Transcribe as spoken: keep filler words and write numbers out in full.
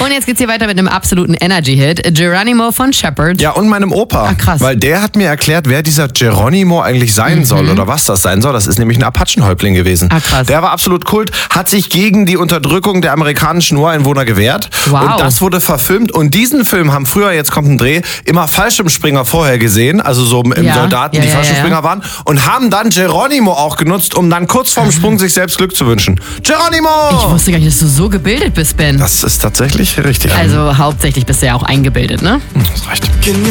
Und jetzt geht's hier weiter mit einem absoluten Energy-Hit. Geronimo von Shepherd. Ja, und meinem Opa. Ach, krass. Weil der hat mir erklärt, wer dieser Geronimo eigentlich sein mhm. soll oder was das sein soll. Das ist nämlich ein Apachenhäuptling gewesen. Ach, krass. Der war absolut Kult, hat sich gegen die Unterdrückung der amerikanischen Ureinwohner gewehrt. Wow. Und das wurde verfilmt. Und diesen Film haben früher, jetzt kommt ein Dreh, immer Fallschirmspringer vorher gesehen. Also so im ja. Soldaten, ja, die ja, Fallschirmspringer ja. waren. Und haben dann Geronimo auch genutzt, um dann kurz vorm Sprung sich selbst Glück zu wünschen. Geronimo! Ich wusste gar nicht, dass du so gebildet bist, Ben. Das ist tatsächlich richtig. Also hauptsächlich bist du ja auch eingebildet, ne? Das reicht.